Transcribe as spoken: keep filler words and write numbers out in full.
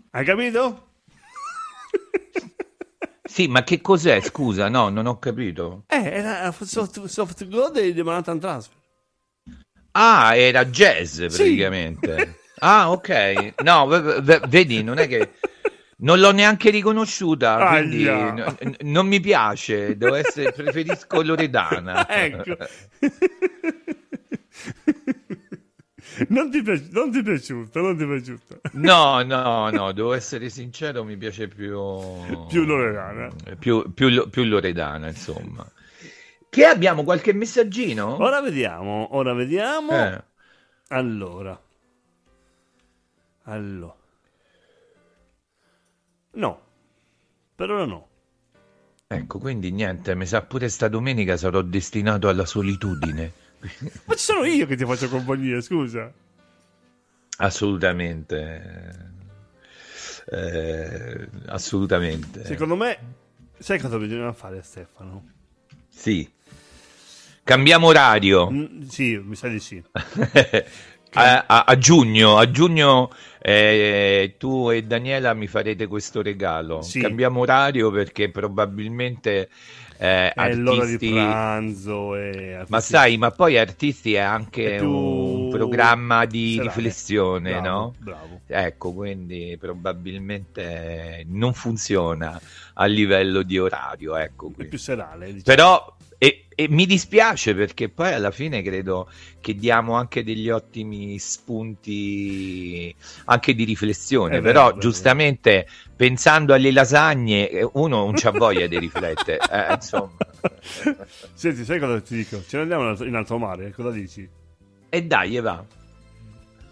Hai capito? Sì, ma che cos'è? Scusa, no, non ho capito. Eh, era soft, soft go di di Manhattan Transfer. Ah, era jazz Sì. praticamente. Ah, ok. No, v- v- vedi, non è che non l'ho neanche riconosciuta, quindi Aia. n- n- non mi piace. Devo essere, preferisco Loredana. Ecco. Non ti, pi- non ti è piaciuto, non ti è piaciuto. No, no, no, devo essere sincero, mi piace più Più Loredana. più, più, Lo- più Loredana, insomma. Che abbiamo qualche messaggino? Ora vediamo, ora vediamo. Eh. Allora. Allora. No. Per ora no. Ecco, quindi niente, mi sa pure sta domenica sarò destinato alla solitudine. Ma ci sono io che ti faccio compagnia, scusa. Assolutamente. Eh, assolutamente. Secondo me, sai cosa bisogna fare, Stefano? Sì. Cambiamo orario. Mm, sì, mi sa di sì. a, a- a giugno, a giugno eh, tu e Daniela mi farete questo regalo. Sì. Cambiamo orario perché probabilmente eh, È l'ora di artisti. pranzo e... Ma sai, ma poi artisti è anche È più un programma di serale. riflessione, Bravo, no? bravo. Ecco, quindi probabilmente non funziona a livello di orario, ecco. È Quindi. più serale, diciamo. Però e, e mi dispiace perché poi alla fine credo che diamo anche degli ottimi spunti anche di riflessione, È però vero, è giustamente pensando alle lasagne eh, uno non c'ha voglia di riflettere, eh, insomma. Senti, sai cosa ti dico? Ce ne andiamo in alto- in alto mare, cosa dici? E dai, va.